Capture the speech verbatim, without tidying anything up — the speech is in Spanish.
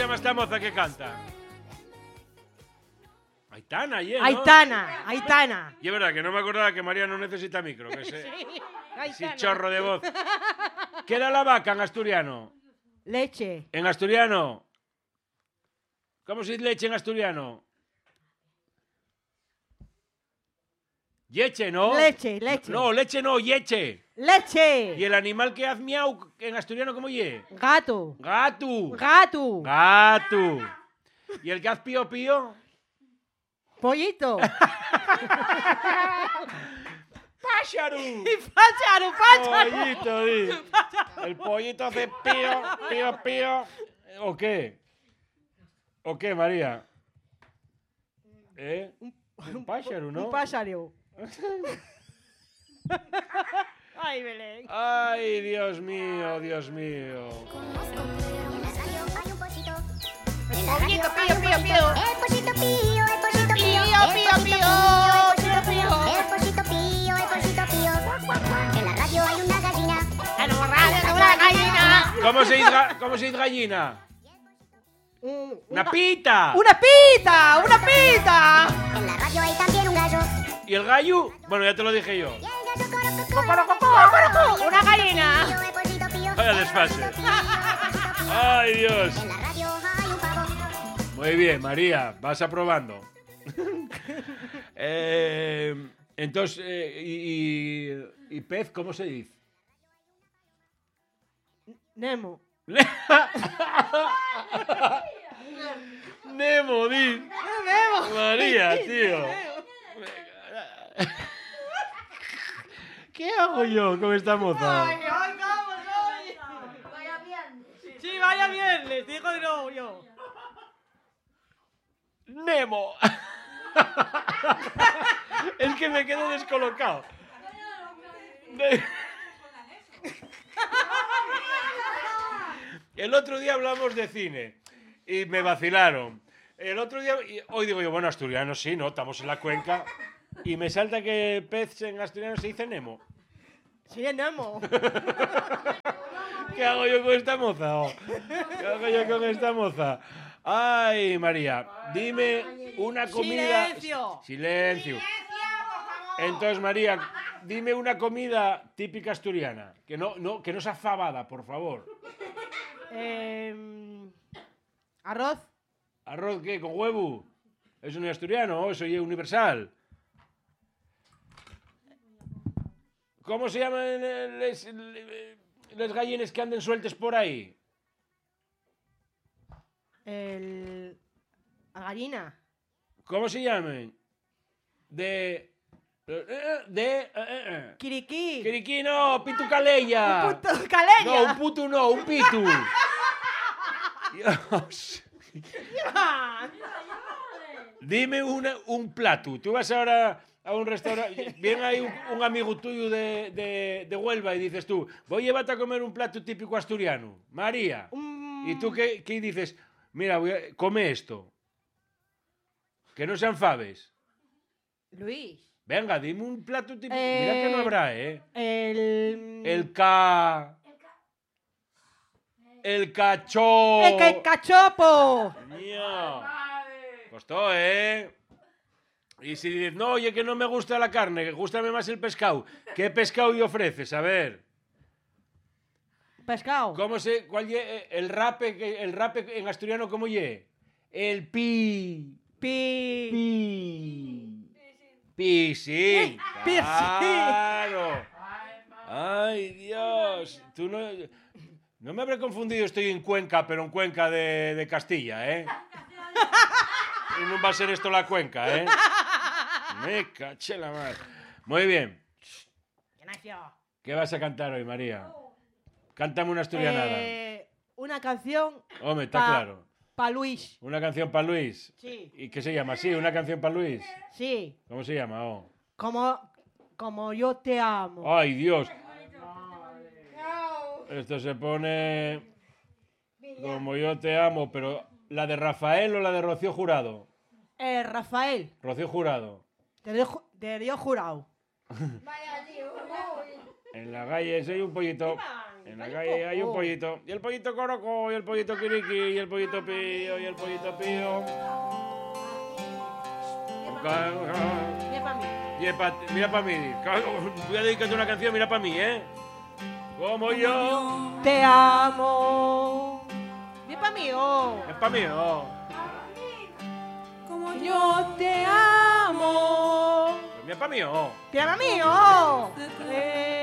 llama esta moza que canta? Aitana, ¿eh? ¿no? Aitana, Aitana. Y es verdad que no me acordaba que María no necesita micro, que se... Sí, Sí, Aitana. chorro de voz. ¿Qué era la vaca en asturiano? Leche. En asturiano. ¿Cómo se dice leche en asturiano? Yeche, ¿no? Leche, leche. No, leche no, yeche. Leche. ¿Y el animal que hace miau en asturiano cómo ye? Gato. Gato. Gato. Gato. ¿Y el que hace pío pío? Pollito. ¡Pájaro! Pájaro, pájaro. Pollito, di. El pollito hace pío, pío, pío. ¿O qué? ¿O qué, María? ¿Eh? Un pájaro, ¿no? Un pájaro. Ay, Belén. Ay, Dios mío, Dios mío. Pollito, pío, pío, pío. El pollito pío, el pollito pío, Pío, el pío, pollito pío, pío, el pollito pío, el pollito pío, el pollito pío. En la radio hay una gallina. En la radio una gallina. ¿Cómo se dice, ga- cómo se dice gallina? Un- ¡Una pita! ¡Una pita! ¡Una pita! En la radio hay también un gallo. ¿Y el gallo? Bueno, ya te lo dije yo. Y el gallo corococó, Cocorococó, cocorocó, una gallina. pío, el pollito pío. Vaya desfase. El pollito pío. ¡Ay, Dios! En la radio hay un pavo. Muy bien, María, vas aprobando. eh, entonces, eh, y, y, ¿y pez cómo se dice? Nemo. Nemo, di. Nemo. María, tío. ¿Qué hago yo con esta moza? Ay, ay, vamos, ay. Vaya bien. Sí, vaya viernes, digo no, yo. Nemo. Es que me quedo descolocado. Ne- El otro día hablamos de cine y me vacilaron. El otro día, y hoy digo yo, bueno, asturiano sí, ¿no? Estamos en la cuenca. Y me salta que pez en asturiano se dice Nemo. Sí, Nemo. ¿Qué hago yo con esta moza? oh? ¿Qué hago yo con esta moza? Ay, María, dime una comida... Silencio. Silencio. Entonces, María, dime una comida típica asturiana. Que no, no, que no sea fabada, por favor. Eh, arroz. ¿Arroz qué? ¿Con huevo? ¿Es un asturiano? ¿Eso es universal? ¿Cómo se llaman les, les gallines que anden sueltes por ahí? El... La gallina. ¿Cómo se llaman? De... De... eh, eh. Kiriquí. Kiriquí no, pitucaleya. Un puto caleña. No, un putu no, un pitu. Dios. Dime una, un plato. Tú vas ahora a un restaurante, viene ahí un, un amigo tuyo de, de, de Huelva y dices tú, voy a llevarte a comer un plato típico asturiano. María. Un... ¿Y tú qué, qué dices? Mira, voy a, come esto. Que no sean faves. Luis. Venga, dime un plato típico. Eh, Mira que no habrá, ¿eh? El... El ca... El cachó. El ca- cachopo. Mío. Costó, ¿eh? Y si dices, no, oye, que no me gusta la carne, que gustame más el pescado. ¿Qué pescado y ofreces? A ver. Pescado. ¿Cómo se...? ¿Cuál ye? El rape, que- el rape en asturiano, ¿cómo ye? El pi... Pi... Pi... Piscín. Piscín. Claro. Ay, Dios. Tú no... No me habré confundido, estoy en Cuenca, pero en Cuenca de, de Castilla, ¿eh? Y no va a ser esto la Cuenca, ¿eh? Me caché la madre. Muy bien. ¿Qué vas a cantar hoy, María? Cántame una asturianada. Eh, una canción Hombre, está pa- claro. para Luis. Una canción para Luis. Sí. ¿Y qué se llama? Sí, una canción para Luis. Sí. ¿Cómo se llama? Oh. Como, como yo te amo. Ay, Dios. Esto se pone como yo te amo, pero ¿la de Rafael o la de Rocío Jurado? Eh, Rafael, Rocío Jurado. te dio, te dio jurado. En la calle soy un pollito. En la calle hay un pollito. Y el pollito coroco, y el pollito quiriqui, y el pollito pío, y el pollito pío. Mira para mí. Mira para mí. Voy a dedicarte una canción, mira para mí, ¿eh? Como yo. Te amo. Mira para mí, oh. Es para mí, oh. Como yo te amo. Pues mira para mí, oh. Mira para mí, oh. Eh.